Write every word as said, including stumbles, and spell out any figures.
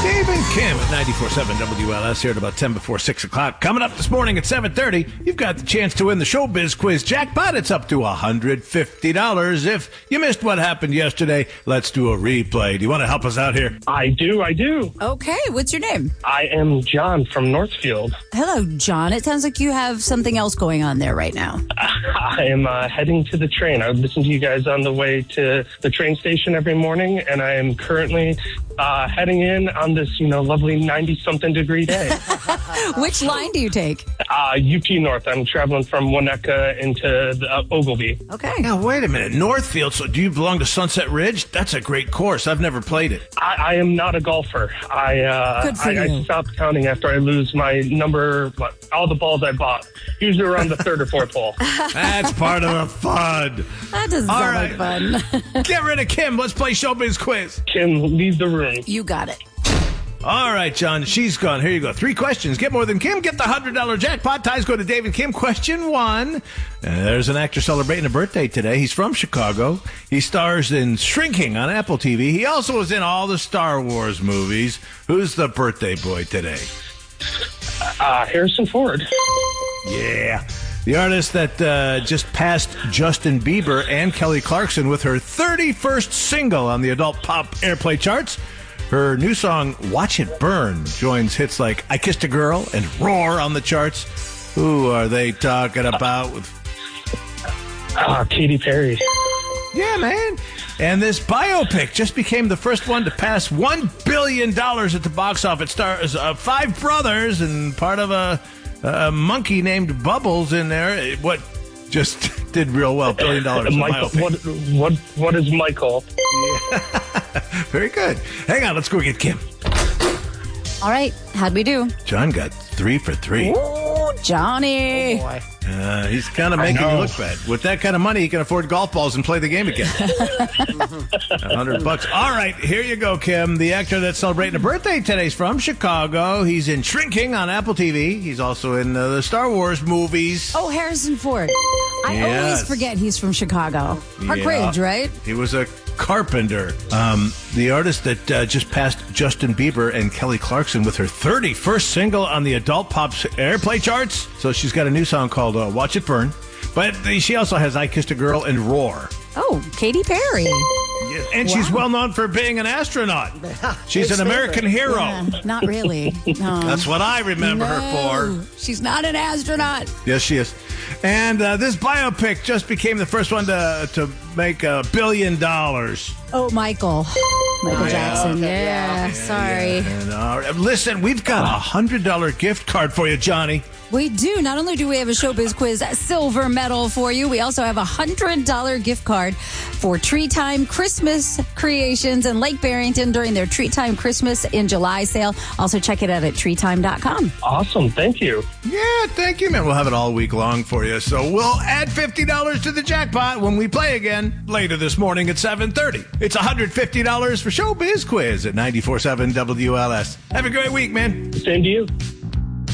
Dave and Kim at ninety-four point seven W L S here at about ten before six o'clock. Coming up this morning at seven thirty, you've got the chance to win the Showbiz Quiz jackpot. It's up to one hundred fifty dollars. If you missed what happened yesterday, let's do a replay. Do you want to help us out here? I do, I do. Okay, what's your name? I am John from Northfield. Hello, John. It sounds like you have something else going on there right now. I am uh, heading to the train. I listen to you guys on the way to the train station every morning, and I am currently uh, heading in on this, you know, lovely ninety-something degree day. Which line do you take? Uh, U P North. I'm traveling from Winnetka into the, uh, Ogilvy. Okay. Now, wait a minute. Northfield, so do you belong to Sunset Ridge? That's a great course. I've never played it. I, I am not a golfer. I, uh, Good for I, you. I stopped counting after I lose my number, what, all the balls I bought. Usually around the third or fourth hole. That's part of the fun. That doesn't All sound right. like fun. Get rid of Kim. Let's play Showbiz Quiz. Kim, leave the room. You got it. All right, John, she's gone. Here you go. Three questions. Get more than Kim. Get the one hundred dollars jackpot. Ties go to Dave and Kim. Question one. Uh, there's an actor celebrating a birthday today. He's from Chicago. He stars in Shrinking on Apple T V. He also was in all the Star Wars movies. Who's the birthday boy today? Uh, Harrison Ford. Yeah. The artist that uh, just passed Justin Bieber and Kelly Clarkson with her thirty-first single on the adult pop airplay charts. Her new song, Watch It Burn, joins hits like I Kissed a Girl and Roar on the charts. Who are they talking about? With Uh, Katy Perry. Yeah, man. And this biopic just became the first one to pass one billion dollars at the box office. It stars uh, five brothers and part of a, a monkey named Bubbles in there. It, what just did real well, billion dollars. Michael, what, what, what is Michael? Very good. Hang on, let's go get Kim. All right, how'd we do? John got three for three. Ooh, Johnny. Oh, boy. Uh, he's kind of making you look bad. With that kind of money, he can afford golf balls and play the game again. A hundred bucks. All right, here you go, Kim. The actor that's celebrating a birthday today is from Chicago. He's in Shrinking on Apple T V. He's also in uh, the Star Wars movies. Oh, Harrison Ford. I Yes. always forget he's from Chicago. Park Yeah. Ridge, right? He was a carpenter. Um, the artist that uh, just passed Justin Bieber and Kelly Clarkson with her thirty-first single on the adult pop airplay charts. So she's got a new song called uh, Watch It Burn. But she also has I Kissed a Girl and Roar. Oh, Katy Perry. Yes, and Wow. she's well known for being an astronaut. She's an American hero. Yeah, not really. No. That's what I remember her No, for. She's not an astronaut. Yes, she is. And uh, this biopic just became the first one to to make a billion dollars. Oh, Michael. Michael Jackson. Yeah, sorry. And, uh, listen, we've got a one hundred dollars gift card for you, Johnny. We do. Not only do we have a Showbiz Quiz silver medal for you, we also have a one hundred dollars gift card for Tree Time Christmas Creations in Lake Barrington during their Tree Time Christmas in July sale. Also, check it out at tree time dot com. Awesome. Thank you. Yeah, thank you, man. We'll have it all week long for you. So we'll add fifty dollars to the jackpot when we play again later this morning at seven thirty. It's one hundred fifty dollars for Showbiz Quiz at ninety-four point seven W L S. Have a great week, man. Same to you.